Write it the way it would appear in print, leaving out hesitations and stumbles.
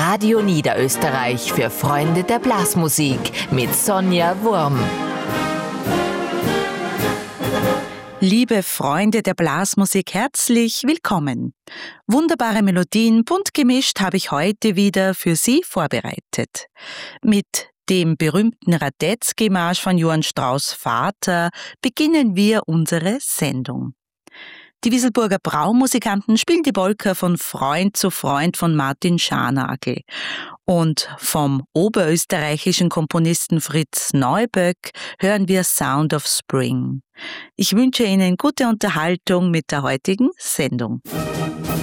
Radio Niederösterreich für Freunde der Blasmusik mit Sonja Wurm. Liebe Freunde der Blasmusik, herzlich willkommen. Wunderbare Melodien, bunt gemischt, habe ich heute wieder für Sie vorbereitet. Mit dem berühmten Radetzky-Marsch von Johann Strauss' Vater beginnen wir unsere Sendung. Die Wisselburger Braumusikanten spielen die Polka von Freund zu Freund von Martin Scharnagl. Und vom oberösterreichischen Komponisten Fritz Neuböck hören wir Sound of Spring. Ich wünsche Ihnen gute Unterhaltung mit der heutigen Sendung.